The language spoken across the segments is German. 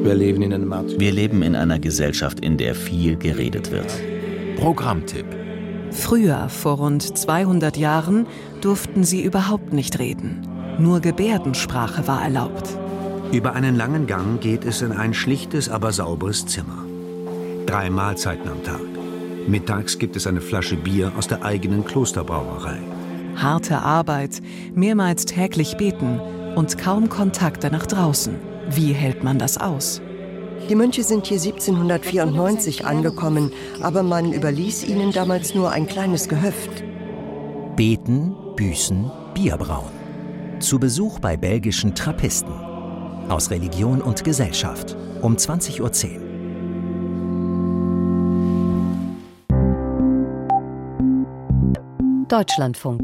Wir leben in einer Gesellschaft, in der viel geredet wird. Programmtipp. Früher, vor rund 200 Jahren, durften sie überhaupt nicht reden. Nur Gebärdensprache war erlaubt. Über einen langen Gang geht es in ein schlichtes, aber sauberes Zimmer. 3 Mahlzeiten am Tag. Mittags gibt es eine Flasche Bier aus der eigenen Klosterbrauerei. Harte Arbeit, mehrmals täglich beten und kaum Kontakte nach draußen. Wie hält man das aus? Die Mönche sind hier 1794 angekommen, aber man überließ ihnen damals nur ein kleines Gehöft. Beten, büßen, Bier brauen. Zu Besuch bei belgischen Trappisten. Aus Religion und Gesellschaft. Um 20:10 Uhr. Deutschlandfunk.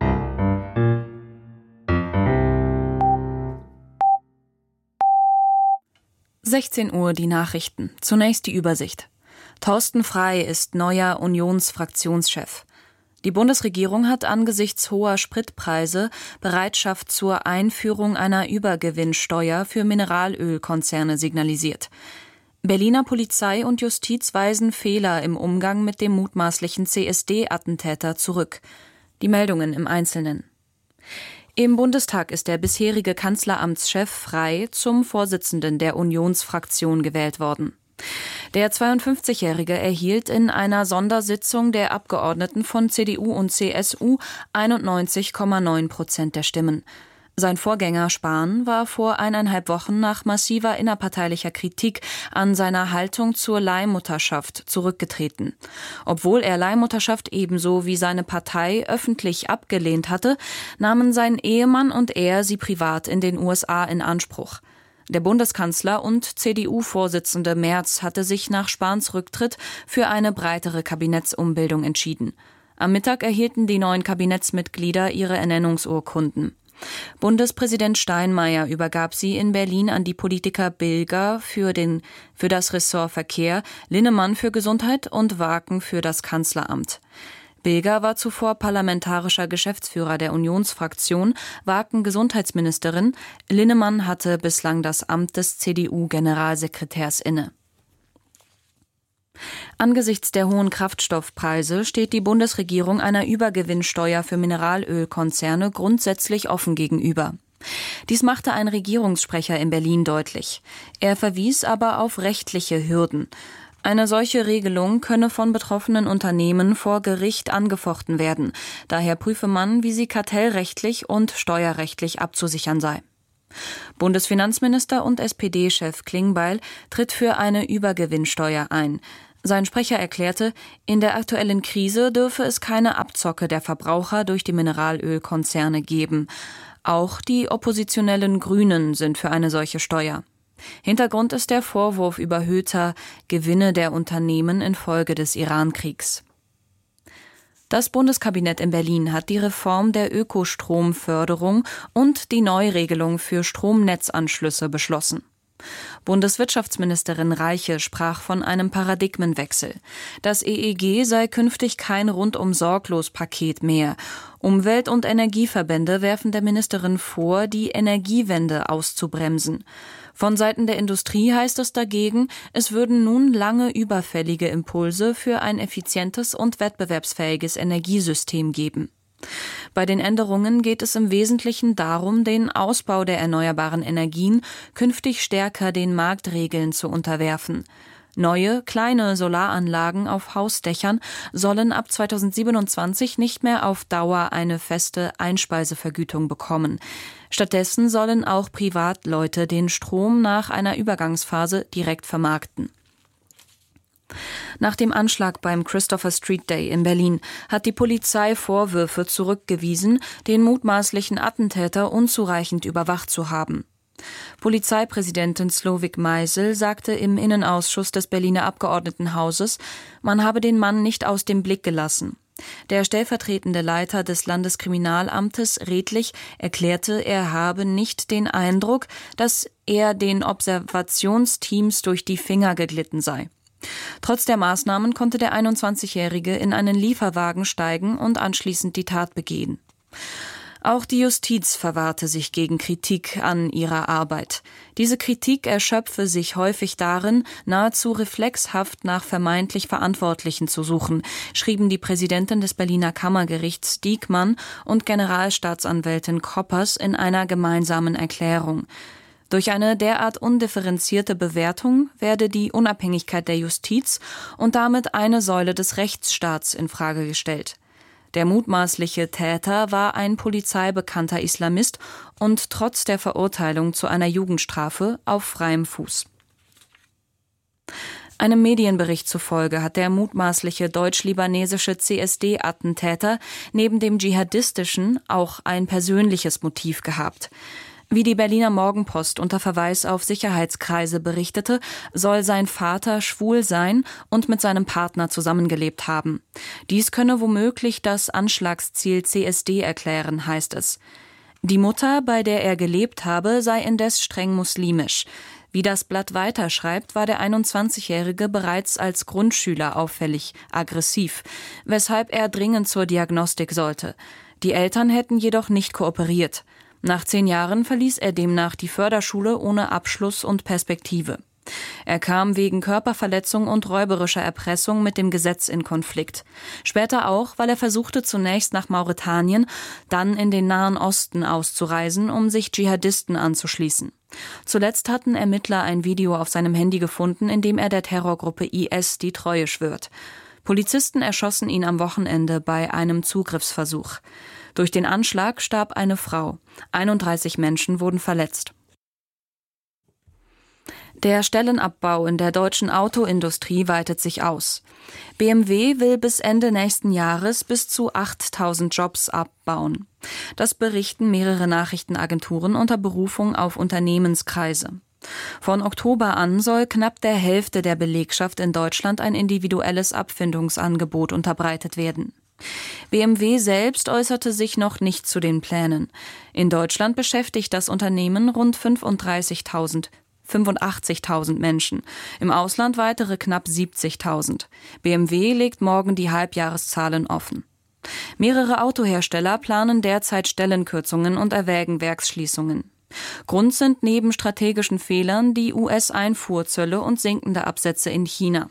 Uhr die Nachrichten. Zunächst die Übersicht. Thorsten Frey ist neuer Unionsfraktionschef. Die Bundesregierung hat angesichts hoher Spritpreise Bereitschaft zur Einführung einer Übergewinnsteuer für Mineralölkonzerne signalisiert. Berliner Polizei und Justiz weisen Fehler im Umgang mit dem mutmaßlichen CSD-Attentäter zurück. Die Meldungen im Einzelnen. Im Bundestag ist der bisherige Kanzleramtschef Frey zum Vorsitzenden der Unionsfraktion gewählt worden. Der 52-Jährige erhielt in einer Sondersitzung der Abgeordneten von CDU und CSU 91,9% der Stimmen. Sein Vorgänger Spahn war vor 1,5 Wochen nach massiver innerparteilicher Kritik an seiner Haltung zur Leihmutterschaft zurückgetreten. Obwohl er Leihmutterschaft ebenso wie seine Partei öffentlich abgelehnt hatte, nahmen sein Ehemann und er sie privat in den USA in Anspruch. Der Bundeskanzler und CDU-Vorsitzende Merz hatte sich nach Spahns Rücktritt für eine breitere Kabinettsumbildung entschieden. Am Mittag erhielten die neuen Kabinettsmitglieder ihre Ernennungsurkunden. Bundespräsident Steinmeier übergab sie in Berlin an die Politiker Bilger für das Ressort Verkehr, Linnemann für Gesundheit und Waaken für das Kanzleramt. Bilger war zuvor parlamentarischer Geschäftsführer der Unionsfraktion, Waaken Gesundheitsministerin, Linnemann hatte bislang das Amt des CDU-Generalsekretärs inne. Angesichts der hohen Kraftstoffpreise steht die Bundesregierung einer Übergewinnsteuer für Mineralölkonzerne grundsätzlich offen gegenüber. Dies machte ein Regierungssprecher in Berlin deutlich. Er verwies aber auf rechtliche Hürden. Eine solche Regelung könne von betroffenen Unternehmen vor Gericht angefochten werden. Daher prüfe man, wie sie kartellrechtlich und steuerrechtlich abzusichern sei. Bundesfinanzminister und SPD-Chef Klingbeil tritt für eine Übergewinnsteuer ein. Sein Sprecher erklärte, in der aktuellen Krise dürfe es keine Abzocke der Verbraucher durch die Mineralölkonzerne geben. Auch die oppositionellen Grünen sind für eine solche Steuer. Hintergrund ist der Vorwurf überhöhter Gewinne der Unternehmen infolge des Iran-Kriegs. Das Bundeskabinett in Berlin hat die Reform der Ökostromförderung und die Neuregelung für Stromnetzanschlüsse beschlossen. Bundeswirtschaftsministerin Reiche sprach von einem Paradigmenwechsel. Das EEG sei künftig kein Rundum-Sorglos-Paket mehr. Umwelt- und Energieverbände werfen der Ministerin vor, die Energiewende auszubremsen. Von Seiten der Industrie heißt es dagegen, es würden nun lange überfällige Impulse für ein effizientes und wettbewerbsfähiges Energiesystem geben. Bei den Änderungen geht es im Wesentlichen darum, den Ausbau der erneuerbaren Energien künftig stärker den Marktregeln zu unterwerfen. Neue, kleine Solaranlagen auf Hausdächern sollen ab 2027 nicht mehr auf Dauer eine feste Einspeisevergütung bekommen. Stattdessen sollen auch Privatleute den Strom nach einer Übergangsphase direkt vermarkten. Nach dem Anschlag beim Christopher Street Day in Berlin hat die Polizei Vorwürfe zurückgewiesen, den mutmaßlichen Attentäter unzureichend überwacht zu haben. Polizeipräsidentin Slowik Meisel sagte im Innenausschuss des Berliner Abgeordnetenhauses, man habe den Mann nicht aus dem Blick gelassen. Der stellvertretende Leiter des Landeskriminalamtes Redlich erklärte, er habe nicht den Eindruck, dass er den Observationsteams durch die Finger geglitten sei. Trotz der Maßnahmen konnte der 21-Jährige in einen Lieferwagen steigen und anschließend die Tat begehen. Auch die Justiz verwahrte sich gegen Kritik an ihrer Arbeit. Diese Kritik erschöpfe sich häufig darin, nahezu reflexhaft nach vermeintlich Verantwortlichen zu suchen, schrieben die Präsidentin des Berliner Kammergerichts Diekmann und Generalstaatsanwältin Koppers in einer gemeinsamen Erklärung. Durch eine derart undifferenzierte Bewertung werde die Unabhängigkeit der Justiz und damit eine Säule des Rechtsstaats in Frage gestellt. Der mutmaßliche Täter war ein polizeibekannter Islamist und trotz der Verurteilung zu einer Jugendstrafe auf freiem Fuß. Einem Medienbericht zufolge hat der mutmaßliche deutsch-libanesische CSD-Attentäter neben dem dschihadistischen auch ein persönliches Motiv gehabt. Wie die Berliner Morgenpost unter Verweis auf Sicherheitskreise berichtete, soll sein Vater schwul sein und mit seinem Partner zusammengelebt haben. Dies könne womöglich das Anschlagsziel CSD erklären, heißt es. Die Mutter, bei der er gelebt habe, sei indes streng muslimisch. Wie das Blatt weiterschreibt, war der 21-Jährige bereits als Grundschüler auffällig aggressiv, weshalb er dringend zur Diagnostik sollte. Die Eltern hätten jedoch nicht kooperiert. Nach 10 Jahren verließ er demnach die Förderschule ohne Abschluss und Perspektive. Er kam wegen Körperverletzung und räuberischer Erpressung mit dem Gesetz in Konflikt. Später auch, weil er versuchte, zunächst nach Mauretanien, dann in den Nahen Osten auszureisen, um sich Dschihadisten anzuschließen. Zuletzt hatten Ermittler ein Video auf seinem Handy gefunden, in dem er der Terrorgruppe IS die Treue schwört. Polizisten erschossen ihn am Wochenende bei einem Zugriffsversuch. Durch den Anschlag starb eine Frau. 31 Menschen wurden verletzt. Der Stellenabbau in der deutschen Autoindustrie weitet sich aus. BMW will bis Ende nächsten Jahres bis zu 8.000 Jobs abbauen. Das berichten mehrere Nachrichtenagenturen unter Berufung auf Unternehmenskreise. Von Oktober an soll knapp der Hälfte der Belegschaft in Deutschland ein individuelles Abfindungsangebot unterbreitet werden. BMW selbst äußerte sich noch nicht zu den Plänen. In Deutschland beschäftigt das Unternehmen rund 85.000 Menschen, im Ausland weitere knapp 70.000. BMW legt morgen die Halbjahreszahlen offen. Mehrere Autohersteller planen derzeit Stellenkürzungen und erwägen Werksschließungen. Grund sind neben strategischen Fehlern die US-Einfuhrzölle und sinkende Absätze in China.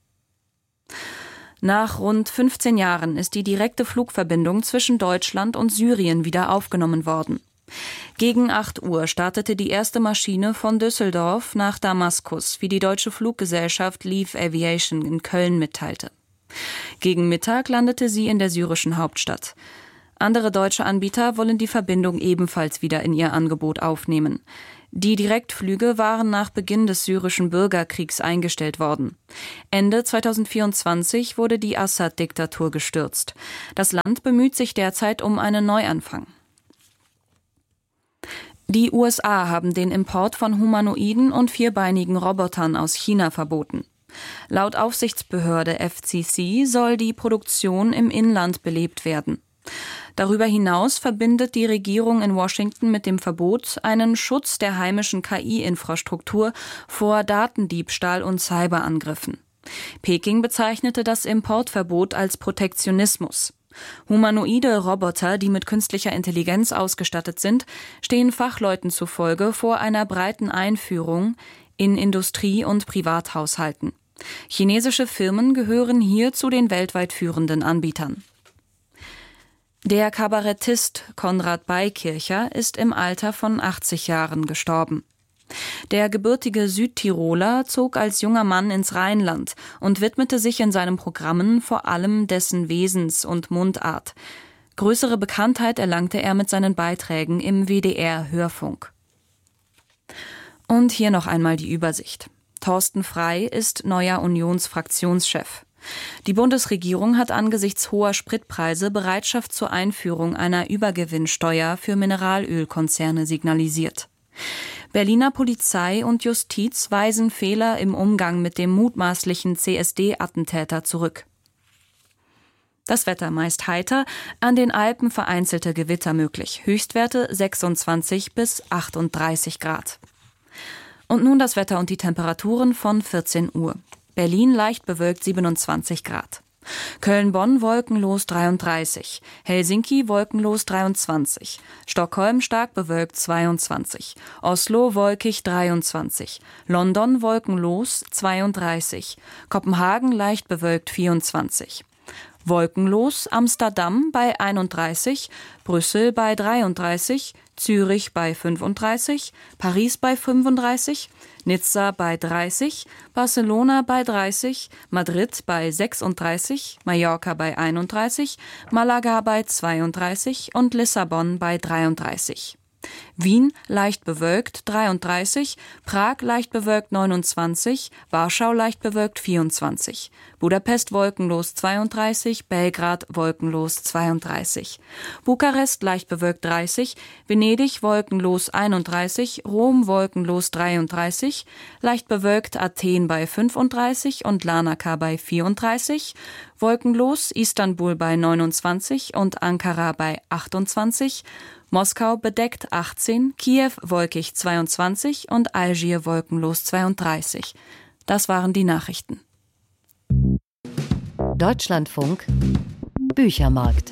Nach rund 15 Jahren ist die direkte Flugverbindung zwischen Deutschland und Syrien wieder aufgenommen worden. Gegen 8 Uhr startete die erste Maschine von Düsseldorf nach Damaskus, wie die deutsche Fluggesellschaft Leaf Aviation in Köln mitteilte. Gegen Mittag landete sie in der syrischen Hauptstadt. Andere deutsche Anbieter wollen die Verbindung ebenfalls wieder in ihr Angebot aufnehmen. Die Direktflüge waren nach Beginn des syrischen Bürgerkriegs eingestellt worden. Ende 2024 wurde die Assad-Diktatur gestürzt. Das Land bemüht sich derzeit um einen Neuanfang. Die USA haben den Import von humanoiden und vierbeinigen Robotern aus China verboten. Laut Aufsichtsbehörde FCC soll die Produktion im Inland belebt werden. Darüber hinaus verbindet die Regierung in Washington mit dem Verbot einen Schutz der heimischen KI-Infrastruktur vor Datendiebstahl und Cyberangriffen. Peking bezeichnete das Importverbot als Protektionismus. Humanoide Roboter, die mit künstlicher Intelligenz ausgestattet sind, stehen Fachleuten zufolge vor einer breiten Einführung in Industrie- und Privathaushalten. Chinesische Firmen gehören hier zu den weltweit führenden Anbietern. Der Kabarettist Konrad Beikircher ist im Alter von 80 Jahren gestorben. Der gebürtige Südtiroler zog als junger Mann ins Rheinland und widmete sich in seinen Programmen vor allem dessen Wesens- und Mundart. Größere Bekanntheit erlangte er mit seinen Beiträgen im WDR-Hörfunk. Und hier noch einmal die Übersicht. Thorsten Frey ist neuer Unionsfraktionschef. Die Bundesregierung hat angesichts hoher Spritpreise Bereitschaft zur Einführung einer Übergewinnsteuer für Mineralölkonzerne signalisiert. Berliner Polizei und Justiz weisen Fehler im Umgang mit dem mutmaßlichen CSD-Attentäter zurück. Das Wetter meist heiter, an den Alpen vereinzelte Gewitter möglich. Höchstwerte 26 bis 38 Grad. Und nun das Wetter und die Temperaturen von 14 Uhr. Berlin leicht bewölkt 27 Grad. Köln-Bonn wolkenlos 33, Helsinki wolkenlos 23, Stockholm stark bewölkt 22, Oslo wolkig 23, London wolkenlos 32, Kopenhagen leicht bewölkt 24. Wolkenlos Amsterdam bei 31, Brüssel bei 33, Zürich bei 35, Paris bei 35, Nizza bei 30, Barcelona bei 30, Madrid bei 36, Mallorca bei 31, Malaga bei 32 und Lissabon bei 33. Wien leicht bewölkt 33, Prag leicht bewölkt 29, Warschau leicht bewölkt 24, Budapest wolkenlos 32, Belgrad wolkenlos 32, Bukarest leicht bewölkt 30, Venedig wolkenlos 31, Rom wolkenlos 33, leicht bewölkt Athen bei 35 und Larnaca bei 34, wolkenlos Istanbul bei 29 und Ankara bei 28, Moskau bedeckt 18, Kiew wolkig 22 und Algier wolkenlos 32. Das waren die Nachrichten. Deutschlandfunk Büchermarkt.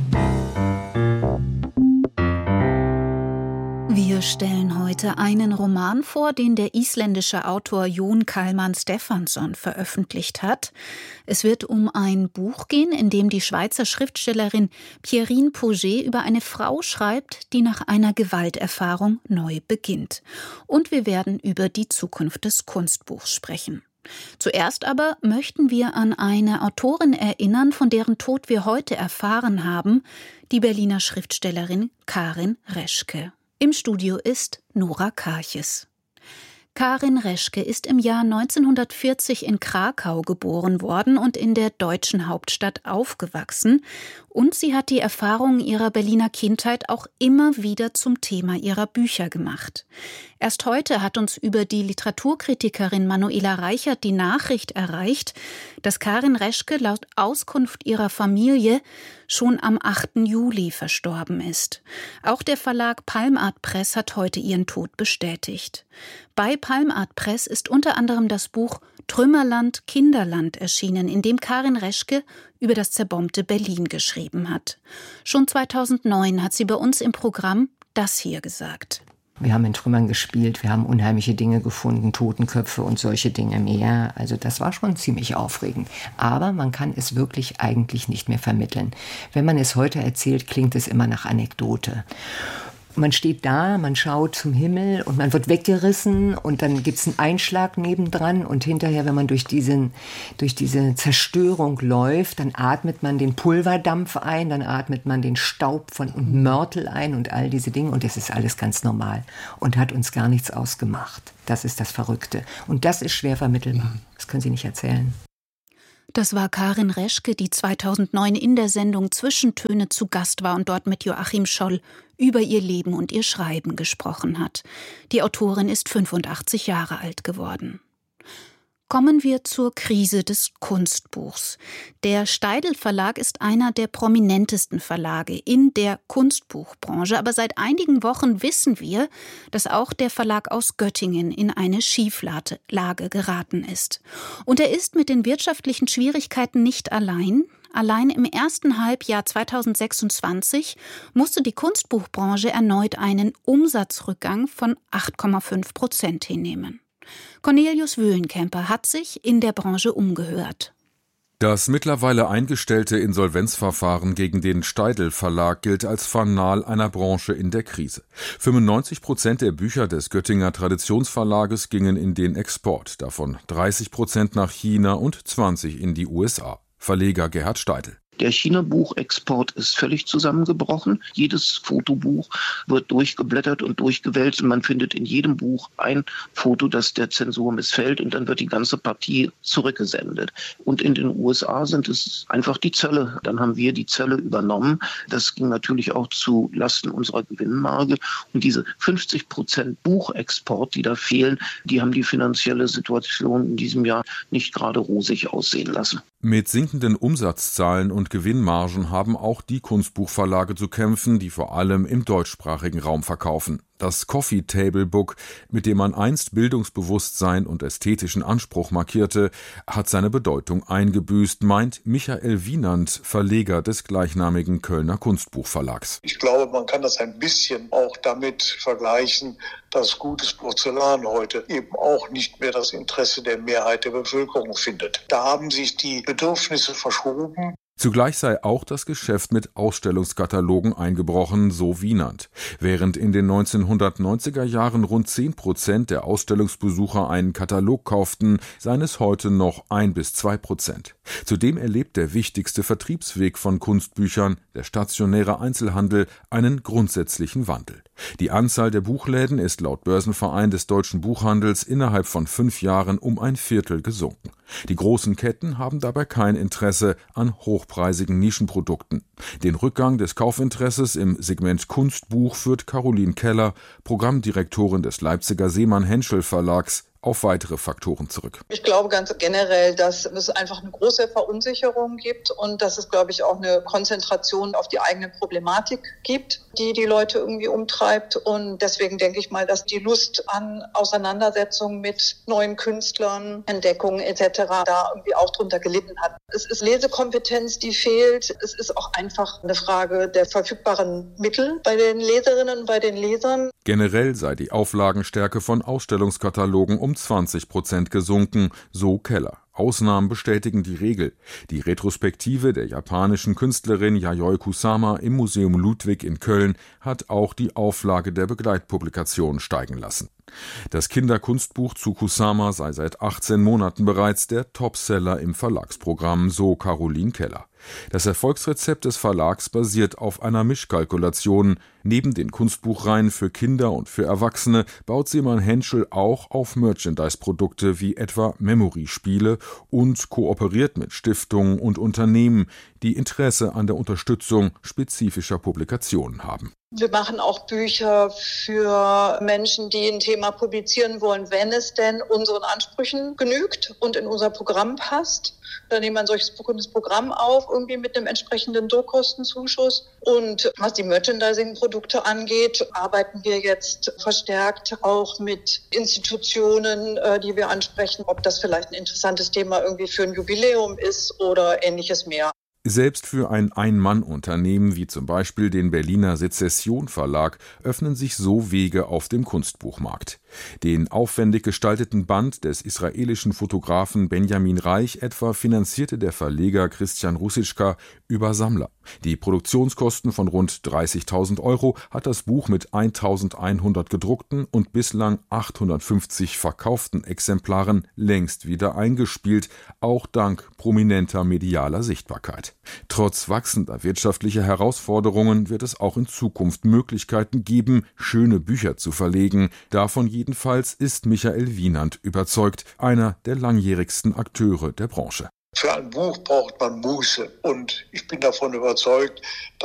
Wir stellen heute einen Roman vor, den der isländische Autor Jón Kalman Stefánsson veröffentlicht hat. Es wird um ein Buch gehen, in dem die Schweizer Schriftstellerin Pierrine Pouget über eine Frau schreibt, die nach einer Gewalterfahrung neu beginnt. Und wir werden über die Zukunft des Kunstbuchs sprechen. Zuerst aber möchten wir an eine Autorin erinnern, von deren Tod wir heute erfahren haben, die Berliner Schriftstellerin Karin Reschke. Im Studio ist Nora Karches. Karin Reschke ist im Jahr 1940 in Krakau geboren worden und in der deutschen Hauptstadt aufgewachsen. Und sie hat die Erfahrungen ihrer Berliner Kindheit auch immer wieder zum Thema ihrer Bücher gemacht. Erst heute hat uns über die Literaturkritikerin Manuela Reichert die Nachricht erreicht, dass Karin Reschke laut Auskunft ihrer Familie schon am 8. Juli verstorben ist. Auch der Verlag Palmart Press hat heute ihren Tod bestätigt. Bei Palmart Press ist unter anderem das Buch Trümmerland, Kinderland erschienen, in dem Karin Reschke über das zerbombte Berlin geschrieben hat. Schon 2009 hat sie bei uns im Programm das hier gesagt. Wir haben in Trümmern gespielt, wir haben unheimliche Dinge gefunden, Totenköpfe und solche Dinge mehr. Also das war schon ziemlich aufregend. Aber man kann es wirklich eigentlich nicht mehr vermitteln. Wenn man es heute erzählt, klingt es immer nach Anekdote. Man steht da, man schaut zum Himmel und man wird weggerissen und dann gibt's einen Einschlag nebendran und hinterher, wenn man durch diese Zerstörung läuft, dann atmet man den Pulverdampf ein, dann atmet man den Staub und Mörtel ein und all diese Dinge und das ist alles ganz normal und hat uns gar nichts ausgemacht. Das ist das Verrückte und das ist schwer vermittelbar. Das können Sie nicht erzählen. Das war Karin Reschke, die 2009 in der Sendung Zwischentöne zu Gast war und dort mit Joachim Scholl über ihr Leben und ihr Schreiben gesprochen hat. Die Autorin ist 85 Jahre alt geworden. Kommen wir zur Krise des Kunstbuchs. Der Steidl Verlag ist einer der prominentesten Verlage in der Kunstbuchbranche. Aber seit einigen Wochen wissen wir, dass auch der Verlag aus Göttingen in eine Schieflage geraten ist. Und er ist mit den wirtschaftlichen Schwierigkeiten nicht allein. Allein im ersten Halbjahr 2026 musste die Kunstbuchbranche erneut einen Umsatzrückgang von 8,5% hinnehmen. Cornelius Wöhlenkemper hat sich in der Branche umgehört. Das mittlerweile eingestellte Insolvenzverfahren gegen den Steidl Verlag gilt als Fanal einer Branche in der Krise. 95% der Bücher des Göttinger Traditionsverlages gingen in den Export, davon 30% nach China und 20% in die USA. Verleger Gerhard Steidl. Der China-Buchexport ist völlig zusammengebrochen. Jedes Fotobuch wird durchgeblättert und durchgewälzt und man findet in jedem Buch ein Foto, das der Zensur missfällt und dann wird die ganze Partie zurückgesendet. Und in den USA sind es einfach die Zölle. Dann haben wir die Zölle übernommen. Das ging natürlich auch zu Lasten unserer Gewinnmarge. Und diese 50% Buchexport, die da fehlen, die haben die finanzielle Situation in diesem Jahr nicht gerade rosig aussehen lassen. Mit sinkenden Umsatzzahlen und Gewinnmargen haben auch die Kunstbuchverlage zu kämpfen, die vor allem im deutschsprachigen Raum verkaufen. Das Coffee Table Book, mit dem man einst Bildungsbewusstsein und ästhetischen Anspruch markierte, hat seine Bedeutung eingebüßt, meint Michael Wienand, Verleger des gleichnamigen Kölner Kunstbuchverlags. Ich glaube, man kann das ein bisschen auch damit vergleichen, dass gutes Porzellan heute eben auch nicht mehr das Interesse der Mehrheit der Bevölkerung findet. Da haben sich die Bedürfnisse verschoben. Zugleich sei auch das Geschäft mit Ausstellungskatalogen eingebrochen, so Wienand. Während in den 1990er Jahren rund 10% der Ausstellungsbesucher einen Katalog kauften, seien es heute noch 1-2%. Zudem erlebt der wichtigste Vertriebsweg von Kunstbüchern, der stationäre Einzelhandel, einen grundsätzlichen Wandel. Die Anzahl der Buchläden ist laut Börsenverein des deutschen Buchhandels innerhalb von 5 Jahren um 1/4 gesunken. Die großen Ketten haben dabei kein Interesse an hochpreisigen Nischenprodukten. Den Rückgang des Kaufinteresses im Segment Kunstbuch führt Caroline Keller, Programmdirektorin des Leipziger Seemann-Henschel Verlags, auf weitere Faktoren zurück. Ich glaube ganz generell, dass es einfach eine große Verunsicherung gibt und dass es, glaube ich, auch eine Konzentration auf die eigene Problematik gibt, die die Leute irgendwie umtreibt. Und deswegen denke ich mal, dass die Lust an Auseinandersetzung mit neuen Künstlern, Entdeckungen etc. da irgendwie auch drunter gelitten hat. Es ist Lesekompetenz, die fehlt. Es ist auch einfach eine Frage der verfügbaren Mittel bei den Leserinnen und bei den Lesern. Generell sei die Auflagenstärke von Ausstellungskatalogen um 20% gesunken, so Keller. Ausnahmen bestätigen die Regel. Die Retrospektive der japanischen Künstlerin Yayoi Kusama im Museum Ludwig in Köln hat auch die Auflage der Begleitpublikation steigen lassen. Das Kinderkunstbuch zu Kusama sei seit 18 Monaten bereits der Topseller im Verlagsprogramm, so Caroline Keller. Das Erfolgsrezept des Verlags basiert auf einer Mischkalkulation. Neben den Kunstbuchreihen für Kinder und für Erwachsene baut Seemann-Henschel auch auf Merchandise-Produkte wie etwa Memory-Spiele und kooperiert mit Stiftungen und Unternehmen, die Interesse an der Unterstützung spezifischer Publikationen haben. Wir machen auch Bücher für Menschen, die ein Thema publizieren wollen, wenn es denn unseren Ansprüchen genügt und in unser Programm passt. Dann nehmen wir ein solches Programm auf, irgendwie mit einem entsprechenden Druckkostenzuschuss. Und was die Merchandising-Produkte angeht, arbeiten wir jetzt verstärkt auch mit Institutionen, die wir ansprechen, ob das vielleicht ein interessantes Thema irgendwie für ein Jubiläum ist oder ähnliches mehr. Selbst für ein Ein-Mann-Unternehmen wie zum Beispiel den Berliner Sezession Verlag öffnen sich so Wege auf dem Kunstbuchmarkt. Den aufwendig gestalteten Band des israelischen Fotografen Benjamin Reich etwa finanzierte der Verleger Christian Russitschka über Sammler. Die Produktionskosten von rund 30.000 € hat das Buch mit 1.100 gedruckten und bislang 850 verkauften Exemplaren längst wieder eingespielt, auch dank prominenter medialer Sichtbarkeit. Trotz wachsender wirtschaftlicher Herausforderungen wird es auch in Zukunft Möglichkeiten geben, schöne Bücher zu verlegen. Davon jedenfalls ist Michael Wienand überzeugt, einer der langjährigsten Akteure der Branche. Für ein Buch braucht man Muße und ich bin davon überzeugt,